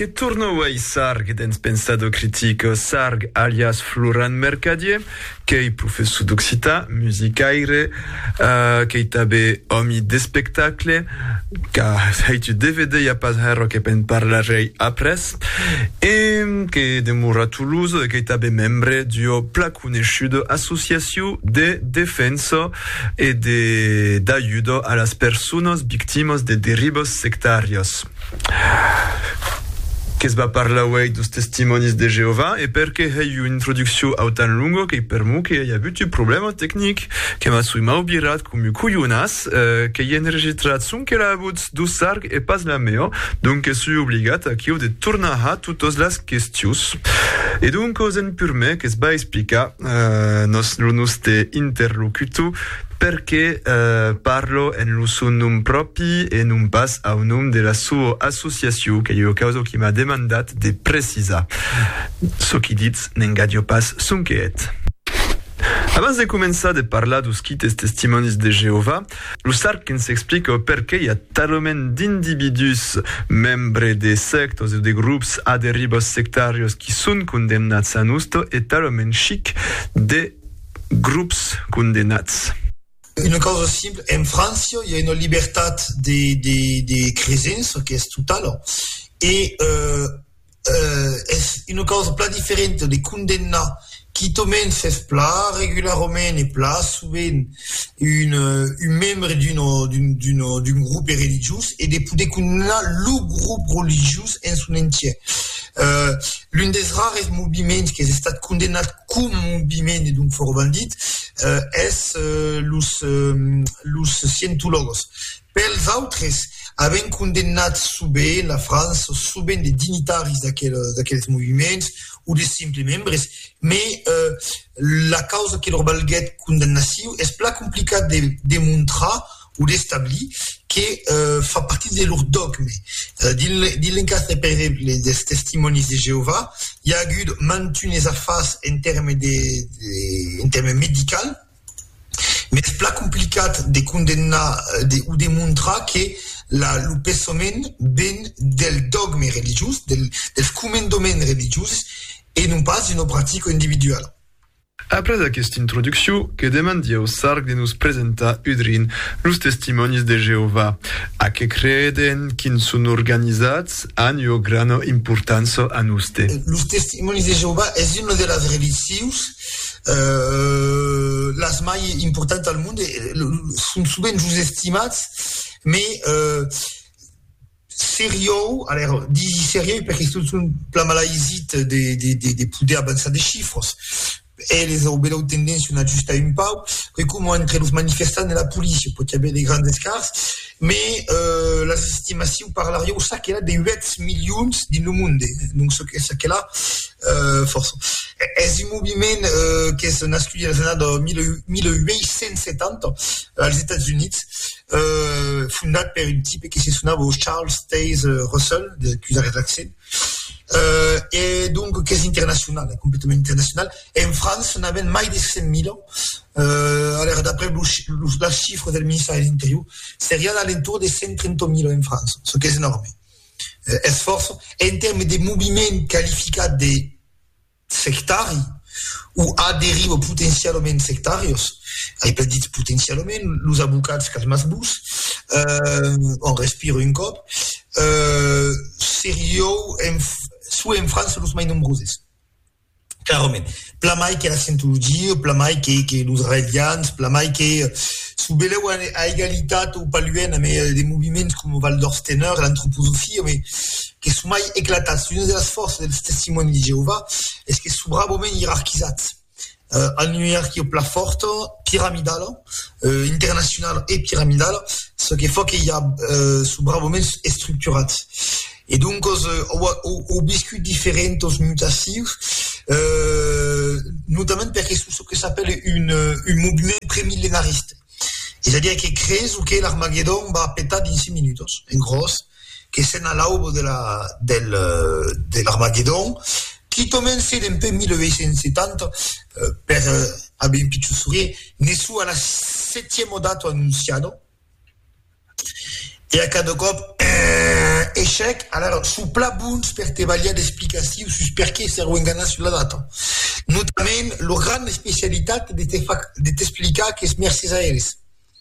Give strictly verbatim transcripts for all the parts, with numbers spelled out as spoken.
che torno ai Sarg dens pensado critico Sarg alias Florent Mercadier, che è professore d'Occità, musicaire, uh, che tabe omi de spectacle, che hai tu D V D ya pas hero che pen parlarei apres, e che demura a Toulouse, e che tabe membre du pla conosciuto Associación de Defenso e de d'ayudo a las personas víctimas de derribos sectarios. Che va parla away dos testimonis de Jehovah e perché hai un'introduzione autan lungo che per mu che hai avuto problema tecnic che ma sui maubirat come cuyunas eh, che ien registrazione che l'ha avuto du sarg e pas la meo donc sui obbligat a chio de tornaha tutos las questions e donc osen pur me che sba explica eh, nos lunuste interlocutu perché uh, parlo en lo suo nome proprio e non pas a un nome della sua associazione che io causo che mi ha demandato di precisa. So che dit n'engadio pas son che et. Avant de commencer a parlar dos quites testimonis de Jehovah, lo sarc que s'explica perché hi ha talomen d'individus membres de sectes o de grups a derribos sectarios qui són condemnats a nusto e talomen chic de grups condemnats. Une cause simple, en France, il y a une liberté des de, de créance qui est totale. Et euh, euh, une cause pas différente des condamnés qui tombent ces plats régulièrement et plats souvent une, une membre d'une, d'une, d'une, d'une groupe religieux et des des condamnés le groupe religieux en son entier. Euh, l'un des rares mouvements qui est été condamné comme mouvement et donc fort bandit euh, est euh, los, euh, los scientologos. Pels autres, avaient condamné souvent la France, souvent des dignitaires d'aquels mouvements ou des simples membres, mais euh, la cause qui leur valguait condamnation est plus compliquée de démontrer ou d'établir qui euh, fait partie de leur dogme. Euh, dans le cas, par exemple, des testimonis de Jéhovah, il y a eu maintenu les affaires en termes de, de, en termes médicaux, mais c'est plus compliqué de condamner de, ou de montrer que la l'upessomen ben del dogme religieux, del, del commandement religieux, et non pas d'une pratique individuelle. Après aquesta introducció, que demandia au sarg de nos presenta udrin los testimonis de Jehovah, a que creden quin sun organizats han io grano importanza a noste. Los testimonis de Jehovah es una de las religions euh, las mai importantes al món, són sovint estimats, mais euh, sérieux, alors, dis sérieux, perché sono la malaisite de, de, de, de poder avançar des chiffres. Eles au belo tendência a ajustar un pau, e como entre os manifestantes e la police, pode haver des grandes escars, mais euh, las estimations parlariam ça que là de huit millions dans le monde. Donc ce que ça que là euh, force. Es un mouvement euh, qui est nascut dans les années mille huit cent soixante aux États-Unis, euh, fondé par un type qui se nommait Charles Taze Russell, de Cusare d'accès. Euh, et donc, qui est international, complètement international. Et en France, on avait plus de cent mille. Euh, alors, d'après le chiffre du ministère de l'Intérieur, c'est rien à l'entour de cent trente mille en France, ce qui est énorme. Euh, esforce, en termes de mouvements qualifiés de sectari, ou à dérive potentiellement sectarios, il peut dire potentiellement, les avocats, calmas bus, euh, on respire une cop, euh, sérieux, en, soit en France, les plus nombreux. Clairement. Plamai qui est la scientologie, plamai qui est les israéliens, plamai qui est sous belle ou à égalité ou pas l'U N, mais des mouvements comme Waldorf Steiner, l'anthroposophie, mais qui sont mai éclatés. C'est une des forces des testimonies de Jéhovah, est-ce que sont bravement hiérarchisés. Euh, en hiérarchie plat forte, pyramidale, euh, internationale et pyramidale, ce qui fait qu'il y a euh, sous bravement structuré. Et donc, aux, aux, aux biscuits différents, aux mutations, euh, notamment parce que c'est ce que s'appelle une, une mouvement prémillénariste. C'est-à-dire qu'il crée ce que l'Armageddon va péter dans six minutes. En gros, que c'est à l'aube de la, de, de l'Armageddon, qui commence un peu mille huit cent soixante, euh, per, euh, avec un petit sourire, n'est sous à la septième date annonciée. Et à cada cop, euh, échec, alors, sous plat bons per te valia d'explicació sus per què ser engana sur la data. Notamment, la grande spécialité de te de t'explicar que es merces aères.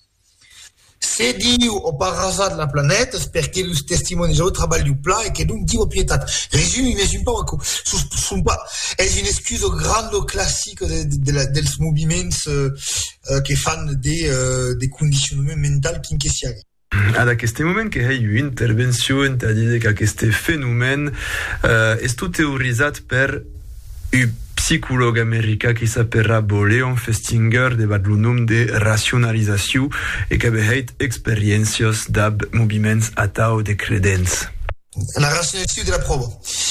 Se diu o parasat la planète, perché los testimonis au treball du pla e che donc diu pietat. Resumi, mais un peu, sont pas, és une excuse grande classique de, de, de la, dels moviments euh, que fan des, euh, des conditionnements mentals qui inquiessiari. Ad aquest moment que hi ha intervenció en a dir que aquest fenomen uh, és tot teoritzat per un psicòleg americà que s'appellera Leon Festinger debat el nom de racionalització e que vehet experiències d'ab moviments atau de credents. La rationalisation de la prova.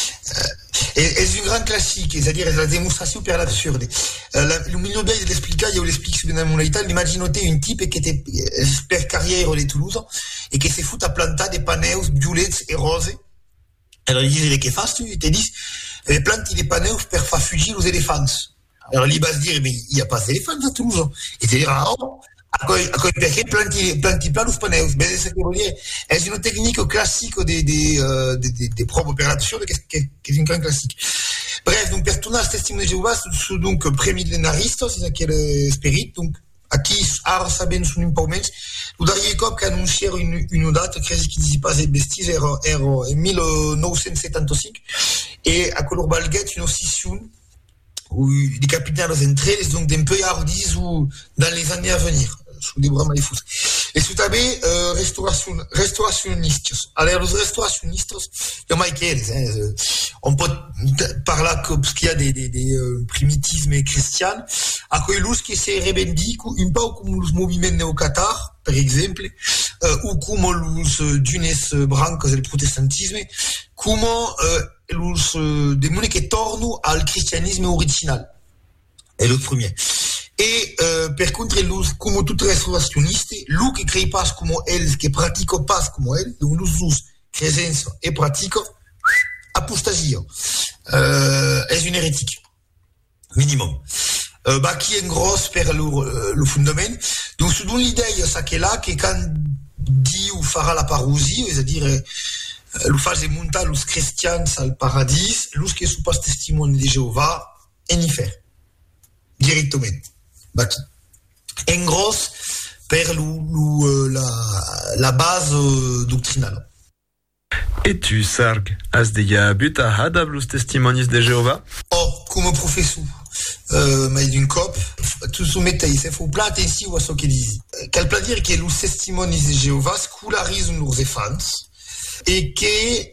Euh, est une grande classique, c'est-à-dire la démonstration per l'absurde. Euh, le milieu de l'explica, il l'explique sur la monnaie, imaginote un type qui était per carrière de Toulouse et qui se fout à planter des panneaux violets et roses. Alors il disait, qu'est-ce que tu fais? Il te dit, les plantes des panneaux per faire fuir les éléphants. Alors il va se dire, mais il n'y a pas d'éléphants à Toulouse. Et il te dit, ah non. Perché planti, planti pla los paneus, beh, se che vuol dire, è una tecnica classica di, di, uh, di, di, di prova per l'azione che, che, che è un gran classique. Bref, donc, per tornare al testimone di Geova, su, donc, premillenarista, c'est quel spirit, donc, a chi ara saben su un po' mens, lo darrier cop che annunciare une, une date, crezi che si passe bestis, era, era en millenovecentossettantacinque, e a color balguet, une session, où les capitaines entrés, donc d'un peu hardis ou dans les années à venir, sous des bras malifous. Et sous tabé, euh, restauration, restaurationnistes. Alors, les restaurationnistes, il y en a qui hein, on peut parler que, parce qu'il y a des, des, des euh, primitismes chrétiens, à quoi ils qui se revendiquent, un peu comme le mouvement néo-Qatar, par exemple, euh, ou comme les dunes brancas du protestantisme, comment, euh, los uh, demoni che tornano al cristianismo original. È il primo. E uh, per contro, los, come tutti i restaurazionisti, lui che crei pas come ellos, che pratico pas come ellos, donc los us cresenza e pratico, apostasia. Uh, è un eretic. Minimum. Uh, bah, qui est gros per lo, lo fondament. Donc, selon l'idée, ça qu'est là, que quand Dieu fera la parousie, c'est-à-dire, lo faz montar los cristians al paradis, los que sont pas testimoni de Jéhovah, en y fer. Directement. Baki. En gros, per lo, lo, la, la base euh, doctrinale. Et tu, Sarg, has deia but a hadab los testimonis de Jéhovah? Oh, come professor. Uh, mais d'un cop, tu soumettei, se faut plat atenció a so que dizi. Cal pla dire que los testimonis de Jéhovah scolarizan los efans, e che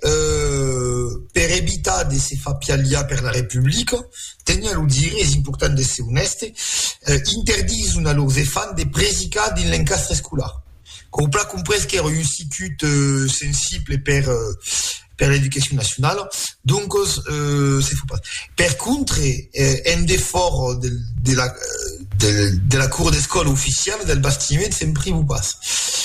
uh, per evitare di se fa piaglia per la Repubblica, tenia a dire, è importante essere onesti, uh, interdiscono a loro fan di predicare in l'encastre scolare. Come pla compres che era un circuit uh, sensibile per, uh, per l'éducation nationale, donc uh, se fa pas. Per contre, uh, un effort de, de, la, de, de la cour d'école officielle del bastiment sempre vous passe.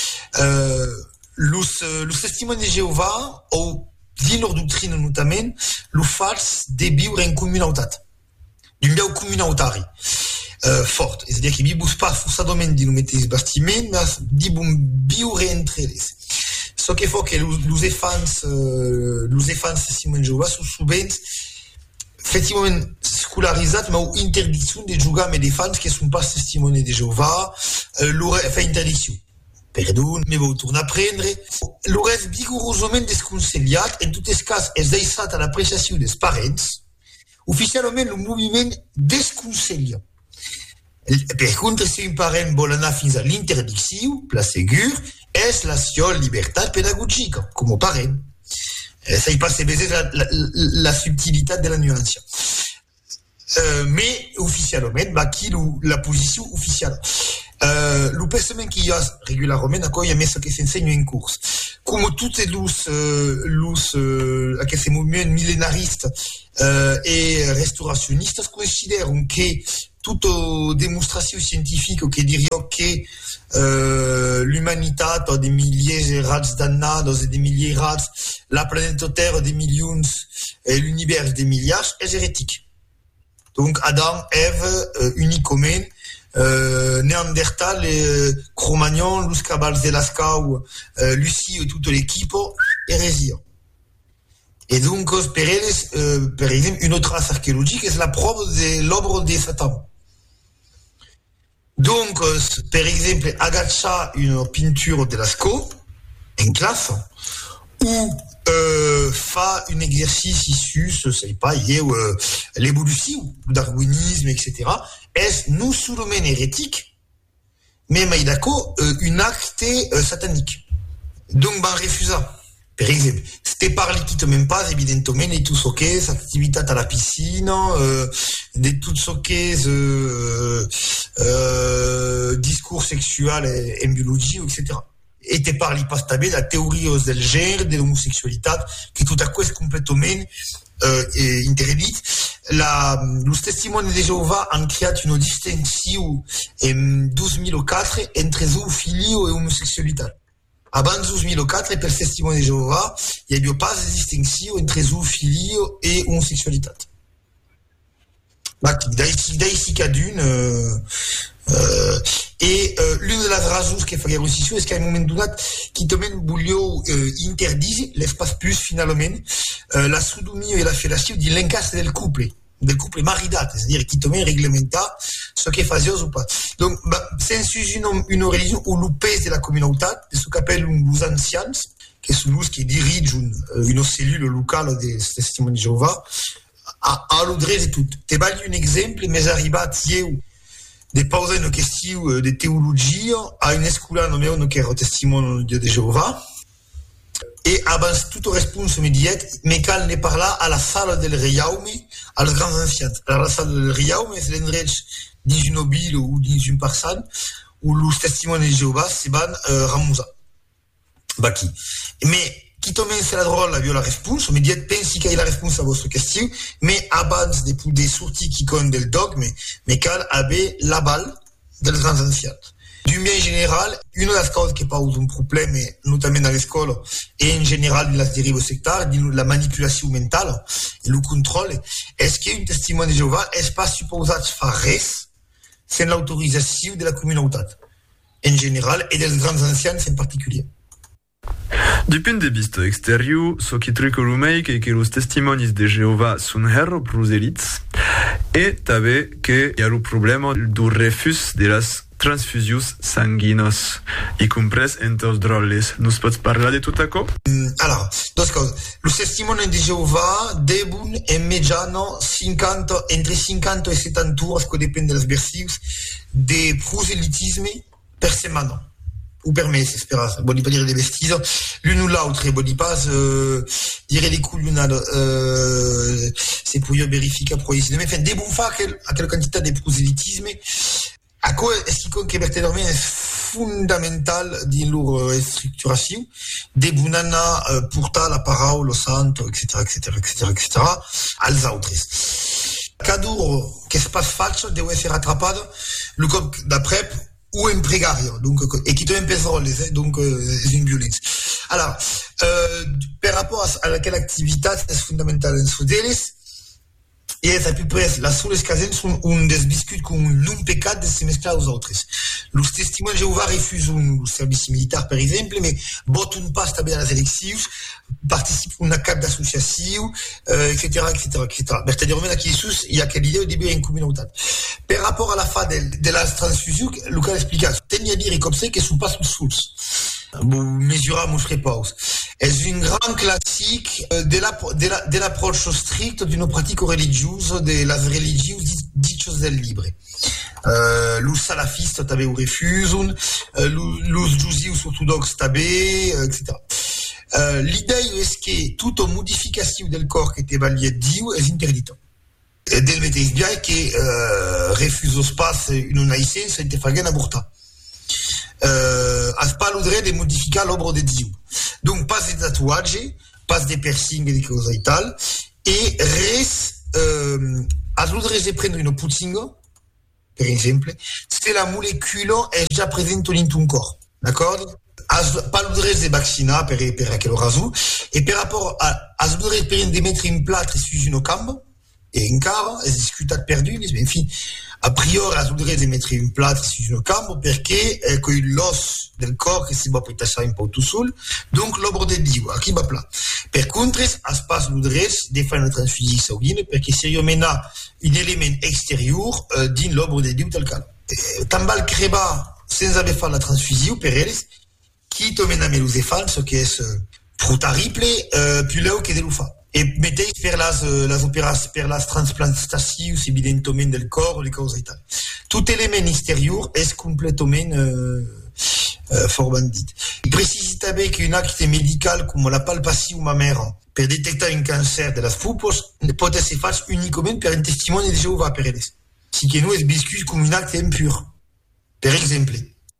Uh, Los, los testimonis de Jéhovah, ou din leur doctrine notamment, lo fals de viure en comunautat. D'un viu comunautari uh, fort. C'est-à-dire que vivus pas forçadament din un mateix bastiment, mas vivum viure entre elles. Ce que fa que los efants, uh, los efants testimonis de Jéhovah sont souvent effectivament scolarisats, mais ou interdiction de jugar amb elefants que sont pas testimonis de Jéhovah, uh, leur fait interdiction. Perdó, me vau tornar a prendre. Lo res vigorosament desconsellat, en tot els cas, és deixat a l'apreciació dels parents. Oficialment, el moviment desconsella. Per contra, si un parent vol anar fins a l'interdicció, la segur, és la seva llibertat pedagògica, com a parent. Ça y passe baiser la, la, la subtilitat de la nuance. Euh, mais, officialment, va qui la position officielle. Uh, lo pensament que hi ha regularment acolo hi ha més que s'ensenya en curs. Com tots els, uh, los, uh, aquests moviments mil·lenaristes uh, i restauracionistes consideren que tota demostració científica que diria que uh, l'humanitat a des milliers de rats damnats, des milliers de rats, la planète Terre des milions et l'univers des milliards és herètic. Donc Adam, Ève, uh, unicament, Euh, Néandertal, euh, Cro-Magnon, Luz Cabals de Lascaux, euh, Lucie et toute l'équipe, hérésie. Et donc, per elles, euh, per exemple, une trace archéologique est la preuve de l'œuvre de Satan. Donc, euh, per exemple, agaccia une peinture de Lascaux, en classe, ou euh, fa un exercice issu, je sais pas, il y a euh, l'évolution, le darwinisme, et cetera, est non seulement hérétique, mais maïdako, euh, une acte euh, satanique. Donc, ben, refusa. Per exemple, c'était parli qui te même pas, évidemment, de tout ce qui est activité à la piscine, euh, de tout ce qui est euh, euh, discours sexuel et, et biologie, et cetera. Et te parli pas de la théorie del genre, de l'homosexualité, qui tout à coup est complètement euh, interdite. La, le testimone de Jéhovah a créé une distinction en douze mille quatre entre zoophilie et homosexualité. Avant douze mille quatre, per testimone de Jéhovah, il n'y a pas de distinction entre zoophilie et homosexualité. D'ici qu'à d'une, euh, euh, et euh, l'une de las raisons qui fait aussi c'est qu'à un moment donné, qui te mène bouillot euh, interdit l'espace plus finalement euh, la sodomie et la fellation de l'encastre del couple, del couple maridat, c'est-à-dire qui te mène réglementa ce qui est faiseux ou pas. Donc, bah, c'est une, une religion où le pèse de la communauté, de ce qu'appelle les anciens, qui sont ceux qui dirigent une, une cellule locale des testimonies de Jéhovah, à, à l'odré de tout. Te bats un exemple, mais arrive à tirer de poser une question de théologie à une escola nommée on qui est le testimone de Jéhovah. Et avance toute réponse immédiate, mais qu'elle n'est pas là à la salle del Riaume, à les grands anciens. Alors, la salle del Riaume, c'est l'endroit d'une ville ou d'une personne où le testimone de Jéhovah, c'est ban euh, Ramouza. Baki. Mais, qui tombe, c'est la drôle, la viola réponse, immédiate, pense qu'il y a la réponse à votre question, mais avance des, des sorties qui connaissent del dogme, mais qu'elle avait la balle des grands anciens. Du bien général, une des causes qui pose un problème, notamment dans l'école, et en général, de la dérive sectaire, de la manipulation mentale, et le contrôle, est-ce qu'un testimone de Jéhovah n'est pas supposé faire res sans l'autorisation de la communauté, en général, et des grands anciens en particulier. Du punto de vista exterior, so qui tricolumei que que los testimonios de Jehová son herro proselites, e tabe que y a el problema du refus de las transfusions sanguinos, y compres entre os droles. Nous pots parler de tout això? Mm, alors, deux coses. Los testimonios de Jehová debun en mediano cinquanta, entre cinquanta e setanta jours, que depèn dels versius, de proselitisme per setmana. Ou per mes, esperas. Bon, di pas dire des bêtises. L'une ou l'autre, bon, di pas, euh, dire les couillonnades, euh, c'est pour y vérifier pour ici. Mais, enfin, des bons fa à quelle quantité de prosélytisme, à quoi est-ce qu'il que vertébrement est fondamental dans leur structuration, des bunana euh, porta la parole au santo, et cetera, et cetera, et cetera, et cetera, als autres. Cadur, que se passe faccio, deve essere attrapado, le code d'après, ou un précario, donc, et qui te empêche les, donc, euh, une violence. Alors, euh, par rapport à, à laquelle activité est fondamentale en Soudélis, et à peu près, la seule occasion sont un des discutes comme un non-pécat de se mescler aux autres. Les testimonies de Jéhovah refusent un service militaire, par exemple, mais votent pas à les élections, participent à une carte d'association, euh, et cetera, et cetera, et cetera. C'est-à-dire, même à qui il y a quelle idée au début, il y a une communauté. Par rapport à la fin de, de la transfusion, Lucas explique, tenir à dire comme ça, que ce pas sous source. Vous mesurez mon réponse. C'est une grande classique de, la, de, la, de l'approche stricte d'une pratique religieuse, de la religion dites del libre. Euh, les salafistes tabe ou refusent, euh, les juifs orthodoxes tabe, euh, et cetera. Euh, l'idée est que toute modification del corps qui était validée Dieu est interdite. Del mateix dia que euh, refuse pas une naissance et te fa un avortat. Euh, a pas le droit de modifier l'œuvre de Dieu. Donc, pas de tatouages, pas de piercing et de choses et tal. Et reste, euh, a le droit de prendre une poussing, par exemple, c'est la molécule est déjà présente dans ton corps. D'accord? A pas le droit de vacciner, per, per quelle raison. Et par rapport à, a le droit de mettre une plâtre sur une cambe, e encara è discutat perdu, enfim, a priori a voudrait di mettere un plâtre su un campo perché è quel l'os del corps che si va poi tassare un po' tutto sul, donc l'obra de Dio, a chi va pla. Per contro, a spas voudrait di fare una trasfusione sanguina perché se io mena un element exterior uh, din l'obra de Dio tal cal. Eh, tambal creba senza aver fatto la trasfusione per eles, chi to mena melosefal, so che è frutariple, uh, più leu che de lo fa. E mettez per las, las opérations, per las transplantations, evidentement del corps, les causes et tal. Tout élément extérieur est complètement euh, euh, fort bandit. Précise també qu'un acte médical comme la palpation mammaire per detectar un cancer de las pupos pot ser fait uniquement per un testimoni de Jéhovah per elles. Si que nous es viscut comme un acte impur. Per exemple.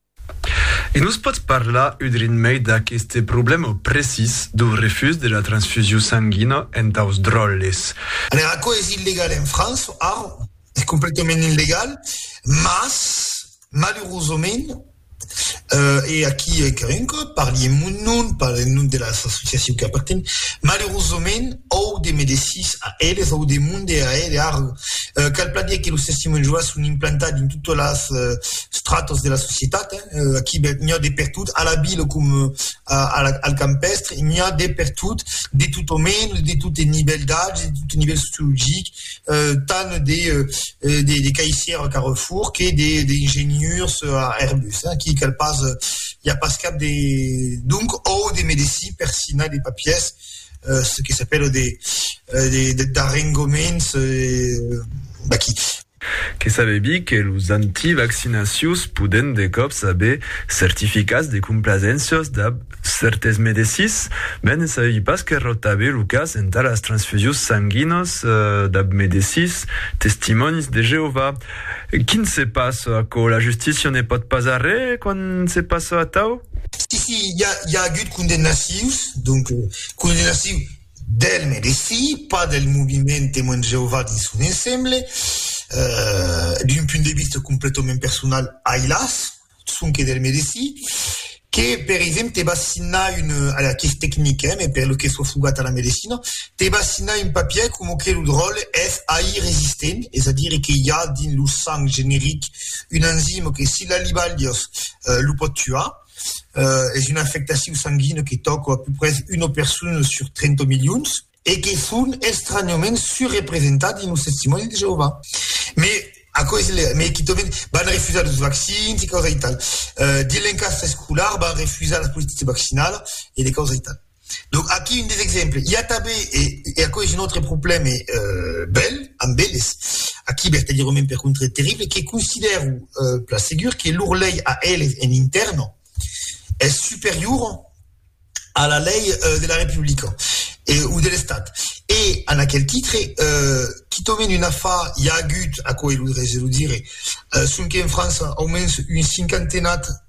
E nous pots parlar udrin mei d'aqueste problema precis du refus de la transfusion sanguina entaus drolles. Alors, à quoi est illégal en France? Ah, c'est complètement illégal, mais malheureusement, euh, et à qui encore, par les noms, par les noms de l'association qui appartiennent, malheureusement, ou des médecins à elles, ou des mondes à elles, euh, qu'elle peut dire que les testimonios jouent sont implantés dans toutes les euh, stratos de la société, euh, qui il y a des pertes à la ville comme euh, à, à, à campestre, il y a des pertes de tout domaine, de tout niveau d'âge, de tout niveau sociologique, euh, tant des, euh, des, des caissières à Carrefour que des, des ingénieurs à Airbus, hein, qui qu'elle passe, il y a pas cap des, donc, ou des médecins, persina, des papiers, euh, ce qui s'appelle des, euh, des, des d'arrangoments, euh, bah, qui, Que sabevi que los antivaccinatius puden de cops haver certificats de complacèncios de certes medicis, ben sabevi pas que rotabe lo cas entar las transfusions sanguinos uh, de medicis testimonis de Jehovah. Quin se passa ako la justícia ne pot pas arrer quan se passa a tau? Si, si, il y a, il y a hagut condenacions, donc, euh, condenacions del medici, pas del moviment témoin de Jehovah din son ensemble, euh, d'un point de vista complètement personnel, ailas, son que del medici, che per esempio te va signar une, allora, che è tecnica, eh, mais per lo che so fugat alla medicina, te va signar un papier come che lo drôle è A I resistent, c'est-à-dire qu'il y a dans le sang générique une enzyme che si la libalios euh, lo pot tuer, euh, è une affectation sanguine che tocca à peu près une personne sur trenta millions et qui sont extrañamente surrepresentate dans les testimoni de Jéhovah. Mais a cause mais qui tomen van refuser les vaccins et causes et tal. Euh, di l'encastre scolaire van refuser la politique vaccinale et les causes et tal. Donc, aquí un des exemples. Il y a tabé, et, et à cause d'un autre problème, euh, bel, en belles, aquí, c'est-à-dire même par contre terrible, qui considère, euh, la sécurité, que l'ourlei à elle, en interne, est supérieure à la lei euh, de la République, et, ou de l'État. Et, à quel titre, euh, qui tombe une affaire, il y a gut, à quoi il voudrait, je le dirais, euh, sont qu'en France, au moins une cinquantaine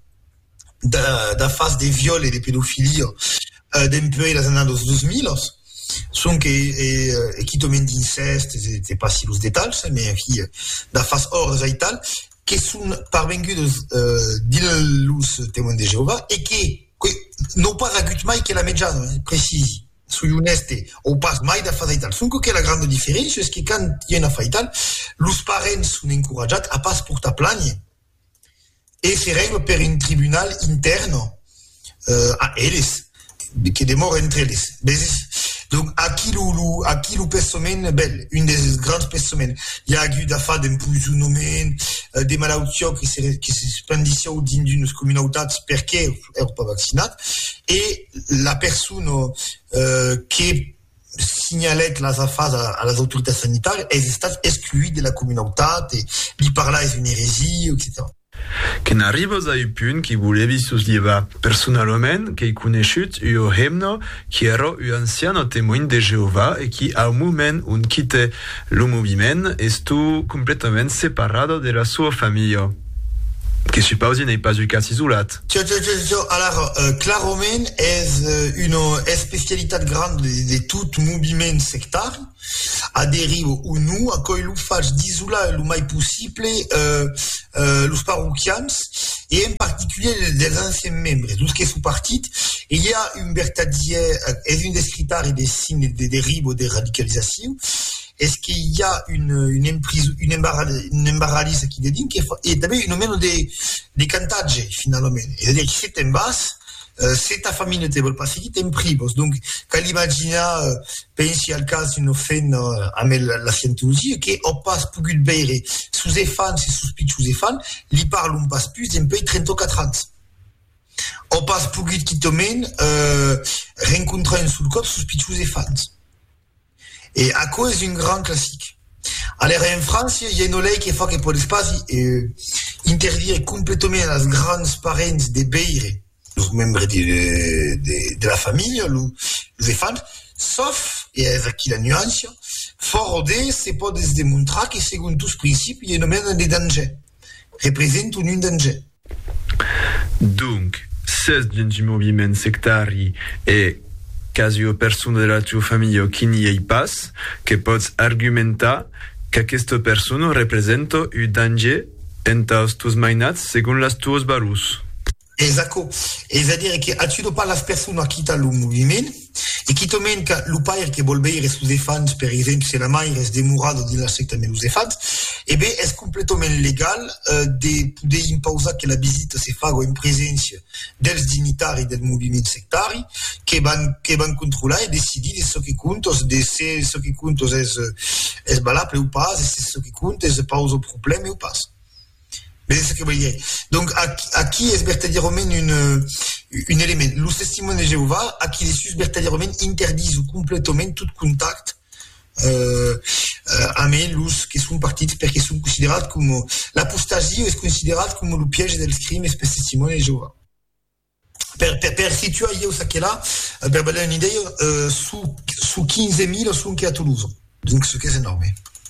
d'affaires de viols et de pédophilie, euh, d'un peu dans les années deux mille, sont que, et, et qui tombent d'inceste, c'est pas si les détails, mais qui, d'affaires hors et tal, qui sont parvenus euh, d'ils témoins de Jéhovah, et qui, n'ont pas ragut mai que la média, précise. Su uneste o pas mai d'affaires et tal. Sont que la grande différence, c'est que quand il y a une affaire et tal, les parents sont encouragés à passer pour ta plagne, et c'est règle per un tribunal interne, euh, à elles, qui démore entre elles. Donc, à qui l'ou, à qui l'ou personne belle, une des grandes personnes, il y a eu d'affaires d'empoisonnement, euh, des maladies qui se, qui se spandissaient au din d'une communauté parce qu'elle n'est pas vaccinée, et la personne, euh, qui signalait les affaires à, à les autorités sanitaires, elle est exclue de la communauté, et lui parla est une hérésie, et cetera. Que n'arribes a un punt qui volevi sosllevar personalment que he conegut un hemno qui era un anciano témoin de Jehovah et qui au moment où quitte le mouvement estu completament separado de la sua famiglia. Che suppose n'est pas un cas isolat. Alors, euh, clairement, est une spécialité grande de, de tout mouvement sectaire, à dérive ou nous, à quoi il fait d'isoler le plus possible, euh, euh, les parochians, et en particulier des anciens membres, tout ce qui est sous-partis. Il y a une vertadière, et une des critères et des signes de dérive ou de radicalisation, est-ce qu'il y a une, une emprise, une embarralis, une embarralis qui dit che e també un meno de, de cantage, finalement. C'est-à-dire que c'est en basse, euh, c'est ta famille ne te vol pas seguir, t'es en privos. Donc, quand l'imagina, euh, pensi al cas d'une offense euh, avec la, la scientologie, que on passe pour gut beire, sous les fans, c'est sous pitch sous les fans, li parle un passe plus, un peu trente-quatre ans. On passe pour gut qui te mène, euh, rencontrer un sous le cop, sous pitch sous les fans. Et à cause d'un grand classique. Alors en France, il y a une loi qui fait que pour l'espace, euh, interdire complètement les grandes parents des beires, les membres de, de, de la famille, les enfants, sauf, et avec la nuance, fort de, c'est pas de se démontrer que selon tous principes, il y a une des dangers. Représente un danger. Donc, ces mouvements sectaires et quasi o persone della tua famiglia che ne hai pas, che pots argumentar que questa persona representa un danger en taus tus mainats segon las tuos barus. Esatto. C'est-à-dire que a tu pas las personas qui ta lo moviment e qui te men que lo père che vol beire sus les fans, per exemple, se la mère es demorado de la secta de los fans, e ben est complètement légal euh, de poder imposer que la visite se faga en présence dels dignitaris del moviment sectari que van que van controlar e decidir de ce qui compte, de se ce qui compte es es valable ou pas, de ce qui compte es pas au problème ou pas. Mais c'est ce que je veux dire. Donc, à qui est vertadirement une, une élément? Le testimone de Jéhovah, à qui les sus vertadirement interdisent complètement tout contact, euh, euh, avec les qui sont partis, parce qu'ils sont considérés comme, l'apostasie est considérée comme le piège del crime, et testimone de Jéhovah. Per, per, per situare io ça là, per donner une idée, euh, sous, sous quinze mille sont qui à Toulouse. Donc, ce qui est énorme.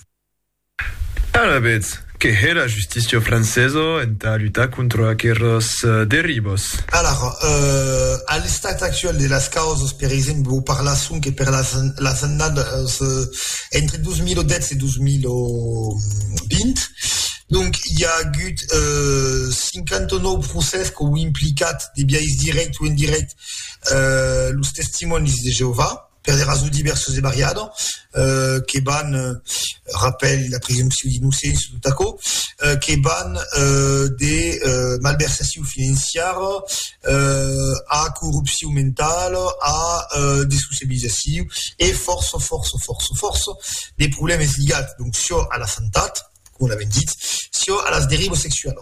Alors, bête. Que est la justice française en ta lutte contre aquellos uh, derivos? Alors, euh, à l'état actuel de las causas, par exemple, vous parlez que per las, las annadas euh, entre douze mille dix et douze mille vingt. Donc, il y a eu euh, cinquante-neuf procès qui ont impliqué des biais directs ou indirects euh, les testimonies de Jéhovah. Per des raisons diverses et variées, euh, qui ban euh, rappelle la présomption d'innocence tout à coup, euh, qui ban euh, des euh, malversations financières, euh, à corruption mentale, à euh, des socialisations et force, force, force, force des problèmes liés donc sur à la santé, comme on l'avait dit, sur à las dérives sexuelles.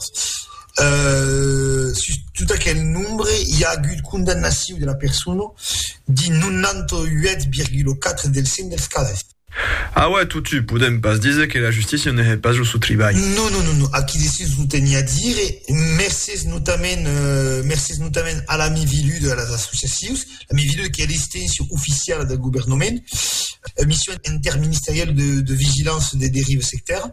Euh, tout à quel nombre il y a eu de condamnation de la personne de quatre-vingt-dix-huit virgule quatre del cent dels casos. Ah ouais, tout tu podem pas dire que la justice n'est pas au travail. Non, non, non, non. À qui décide nous tenir à dire, merci notamment, euh, merci notamment à l'ami Vilu de las associations, l'ami Vilu qui est l'extension officielle du gouvernement, euh, mission interministérielle de, de vigilance des dérives sectaires.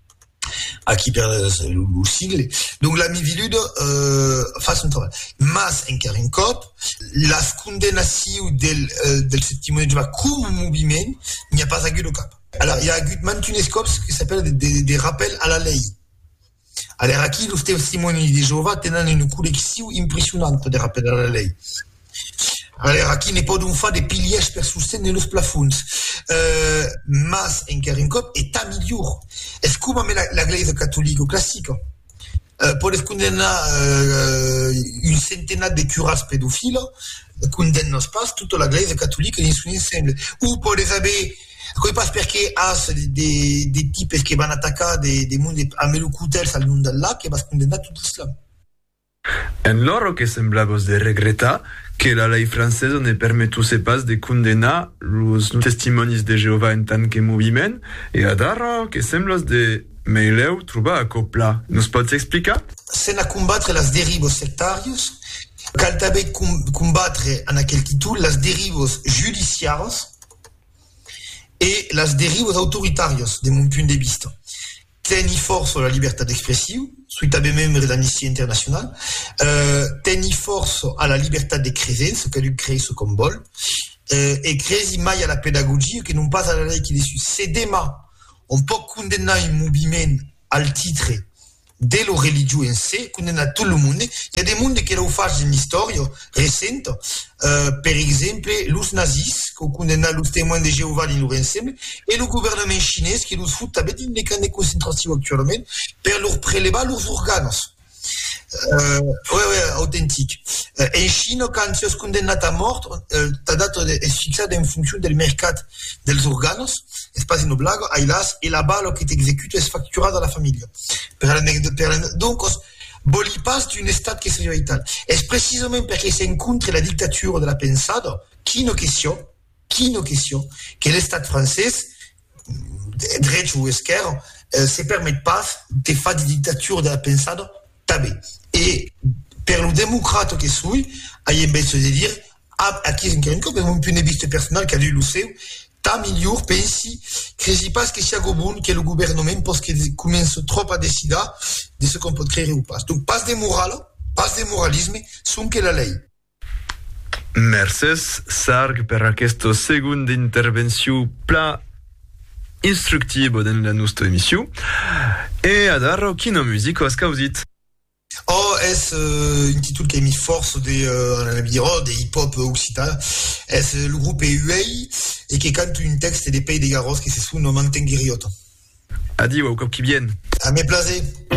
À qui perd le sigle. Donc la mivilude euh, fasse un travail. Mas encara un cop, la condamnation del, euh, del testimone de Jéhovah comme mouvement, il n'y a pas eu de cap. Alors il y a eu maintenant un scope qui s'appelle des, des, des rappels à la ley. Alors à qui le testimone de Jéhovah tenen une collection impressionnante de rappels à la ley. Alors aquí ne podem fer de piliers per sostenir els plafons. Euh, mas encara un cop est millor. És com amb la, la Iglesia católica classica. Euh, podes condemnar euh, une centenaire de curas pedophiles, condemnes pas toute la Iglesia católica ni son ensemble. Ou podes haver Coi pas perché has des, des types qui van attaquer des, des mondes amb el cutel al nom d'Allah que vas condemnar tout l'islam. En loro que semblamos de regretar que la ley francesa ne permetuse pas de condenar los testimonios de Jehová en tant que moviment e adaro que semblas de meileu trobar a copla. Nos pots explicar? Sen a combatre las derivos sectarios, cal també combatre en aquel títol las derivos judiciaris et las derivos autoritarios, de mon punt de vista. Tenir force la liberté d'expression, suite à même de l'amnistie internationale, euh, tenir force à la liberté de créer, ce qu'elle crée ce comme bol, euh, et créer mai à la pédagogie, que non pas à la loi qui est dessus. C'est demain, on peut condamner un mouvement al titre de lo religio in sé, condena tout le monde. Il y a des mondes qui l'ont fait une histoire récente, euh, par exemple, les nazis, qui condamnent les témoins de Jéhovah in leur ensemble, et le gouvernement chinois qui nous fout avec des camps de concentration actuellement, pour leur prélever leurs organes. Euh, ouais, ouais, authentique. Euh, en Chine, quand tu es condamné à mort, euh, ta date est fixée en fonction du mercat des organes, c'est pas une blague, hélas, et la balle qui t'exécute est facturée dans la famille. Per per donc, Boli passe d'une état qui est vital. C'est précisément parce que c'est contre la dictature de la pensade, qui nos questions, qui nos questions, que l'État français, droit ou esquerre, euh, se permet pas de faire des dictatures de la pensade tabé. Et per le démocrate que suis, il invece de dire, à qui est une chose, mais mon punébiste personnel qui a dû le savoir, ta miglior pensi que je pense que sia bon que le gouvernement parce qu'il commence trop à décider de ce qu'on peut créer ou pas. Donc, pas de morale, pas de moralisme, sont que la lei. Merci, Sarg, per aquesta seconda intervenció pla instructiva dans la nostra émission. Et adaro, quina musica has causit? Oh, est euh, un titre qui a mis force des, euh, des hip-hop occitans. Est le groupe U A et qui cante un texte des pays des Garros qui se sous nos Mantenguiriotes. Adi, ou qui viennent. À mes plaisirs.